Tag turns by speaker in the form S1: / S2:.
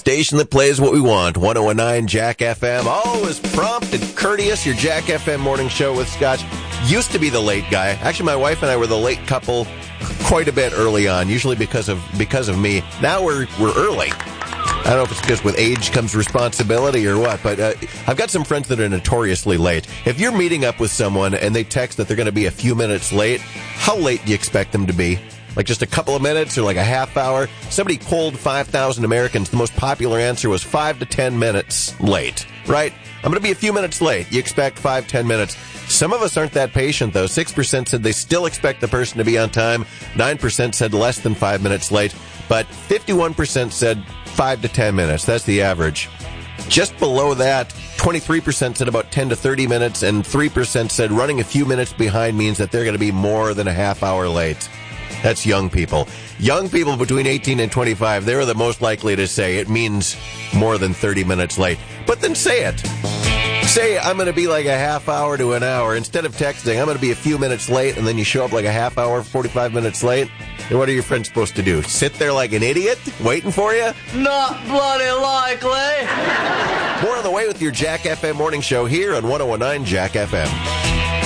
S1: station that plays what we want. 101.9 Jack FM. Always prompt and courteous. Your Jack FM morning show with Scotch. Used to be the late guy. Actually, my wife and I were the late couple quite a bit early on, usually because of me. Now we're early. I don't know if it's because with age comes responsibility or what, but I've got some friends that are notoriously late. If you're meeting up with someone and they text that they're going to be a few minutes late, how late do you expect them to be? Like just a couple of minutes or like a half hour? Somebody polled 5,000 Americans. The most popular answer was 5 to 10 minutes late, right? I'm going to be a few minutes late. You expect 5-10 minutes. Some of us aren't that patient, though. 6% said they still expect the person to be on time. 9% said less than 5 minutes late. But 51% said 5 to 10 minutes. That's the average. Just below that, 23% said about 10 to 30 minutes, and 3% said running a few minutes behind means that they're going to be more than a half hour late. That's young people. Young people between 18 and 25, they're the most likely to say it means more than 30 minutes late. But then say it. Say, I'm going to be like a half hour to an hour. Instead of texting, I'm going to be a few minutes late, and then you show up like a half hour, 45 minutes late. And what are your friends supposed to do? Sit there like an idiot, waiting for you?
S2: Not bloody likely.
S1: More on the way with your Jack FM morning show here on 101.9 Jack FM.